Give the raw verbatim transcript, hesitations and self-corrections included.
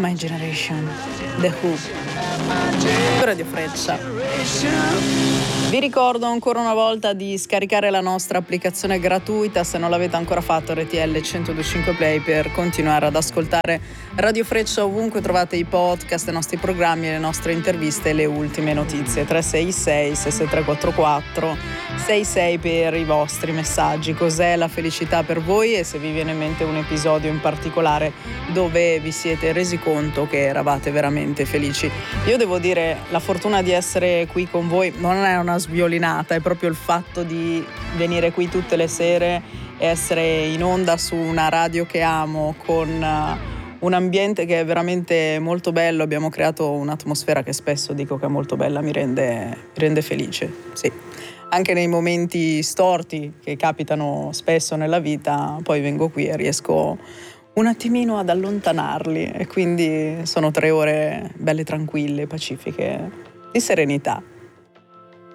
My Generation, The Who, Radio Freccia. Vi ricordo ancora una volta di scaricare la nostra applicazione gratuita se non l'avete ancora fatto, R T L centodue e cinque Play, per continuare ad ascoltare Radio Freccia ovunque trovate i podcast, i nostri programmi, le nostre interviste e le ultime notizie. tre sei sei sei sei tre quattro quattro sei sei per i vostri messaggi. Cos'è la felicità per voi, e se vi viene in mente un episodio in particolare dove vi siete resi conto che eravate veramente felici. Io devo dire, la fortuna di essere qui con voi non è una sviolinata, è proprio il fatto di venire qui tutte le sere e essere in onda su una radio che amo, con uh, un ambiente che è veramente molto bello. Abbiamo creato un'atmosfera che spesso dico che è molto bella, mi rende, mi rende felice, sì. Anche nei momenti storti che capitano spesso nella vita, poi vengo qui e riesco un attimino ad allontanarli, e quindi sono tre ore belle tranquille, pacifiche, di serenità.